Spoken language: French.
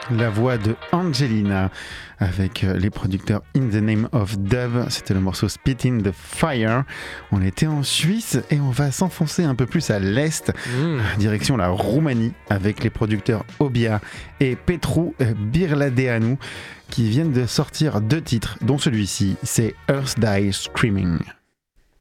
La voix de Angelina avec les producteurs In the Name of Dove, c'était le morceau Spit in the Fire. On était en Suisse et on va s'enfoncer un peu plus à l'est, direction la Roumanie, avec les producteurs Obia et Petru Birladeanu qui viennent de sortir 2 titres, dont celui-ci, c'est Earth Die Screaming.